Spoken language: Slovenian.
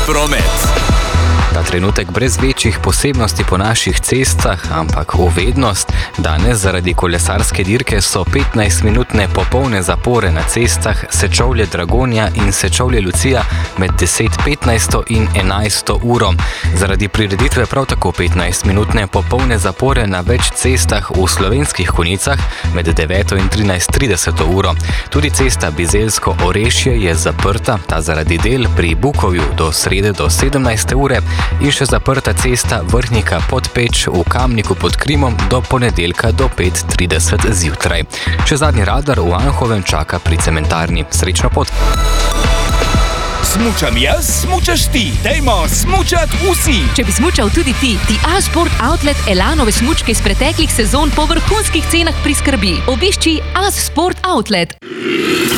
promet. Ta trenutek brez večjih posebnosti po naših cestah, ampak uvednost. Danes zaradi kolesarske dirke so 15-minutne popolne zapore na cestah Sečovlje-Dragonja in Sečovlje-Lucija med 10:15 in 11. uro. Zaradi prireditve prav tako 15-minutne popolne zapore na več cestah v Slovenskih Konjicah med 9. in 13:30 uro. Tudi cesta Bizeljsko-Orešje je zaprta, ta zaradi del pri Bukovju do srede do 17. ure. In še zaprta cesta Vrhnika-Podpeč v Kamniku pod Krimom do ponedeljka do 5:30 zjutraj. Še zadnji radar v Anhovem čaka pri cementarni. Srečno pot! Smučam jaz, smučaš ti. Dajmo smučat vsi. Če bi smučal tudi ti A-Sport Outlet Elanove smučke iz preteklih sezon po vrhunskih cenah priskrbi. Obišči A-Sport Outlet.